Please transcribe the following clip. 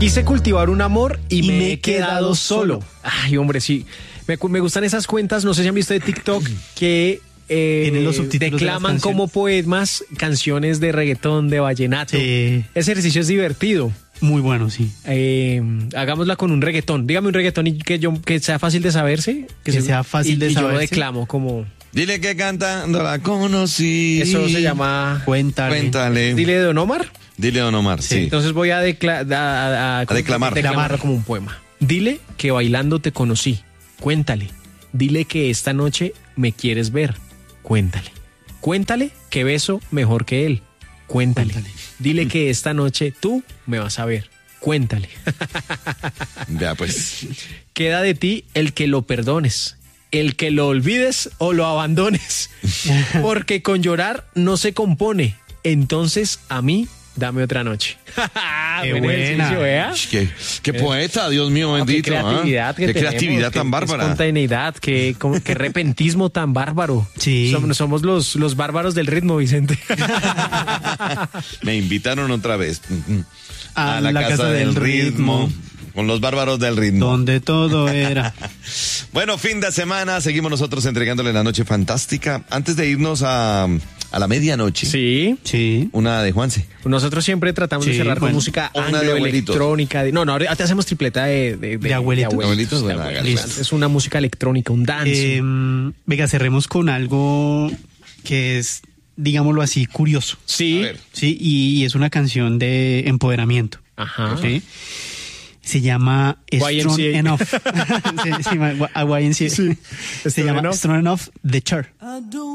Quise cultivar un amor y me he quedado solo. Ay, hombre, sí. Me gustan esas cuentas, no sé si han visto de TikTok, que los subtítulos declaman de como poemas canciones de reggaetón, de vallenato. Sí. Ese ejercicio es divertido. Muy bueno, sí. Hagámosla con un reggaetón. Dígame un reggaetón y que sea fácil de saberse. Que sea fácil de saberse. Y yo lo saberse. declamo como... Dile que cantando la conocí. Eso se llama... Cuéntale. Dile de Don Omar. Dile Don Omar, sí. Entonces voy a declamar. Declamarlo como un poema. Dile que bailando te conocí. Cuéntale. Dile que esta noche me quieres ver. Cuéntale. Cuéntale que beso mejor que él. Cuéntale. Dile que esta noche tú me vas a ver. Cuéntale. Ya, pues. Queda de ti el que lo perdones, el que lo olvides o lo abandones, porque con llorar no se compone. Entonces a mí dame otra noche. Qué Buen buena. ejercicio, ¿vea? Qué poeta, Dios mío, bendito. Qué creatividad, Qué creatividad tan qué bárbara. espontaneidad, qué repentismo tan bárbaro. Sí. Somos los bárbaros del ritmo, Vicente. Me invitaron otra vez A la casa del ritmo. Con los bárbaros del ritmo. Donde todo era. Bueno, fin de semana, seguimos nosotros entregándole la noche fantástica. Antes de irnos a la medianoche, Sí. Sí. una de Juanse. Nosotros siempre tratamos de Sí, cerrar con bueno. música Una de anglo, abuelitos. electrónica. No, ahora te hacemos tripleta de abuelitos. Abuelitos, bueno, de hágale. abuelitos. Es una música electrónica, un dance. Venga, cerremos con algo que es, digámoslo así, curioso. Sí. A ver. Sí, y es una canción de empoderamiento. Ajá. ¿Sí? Se llama Strong YMCA. Enough. Sí, YMCA. Sí. Se Strong llama Enough. Strong Enough, The Chart.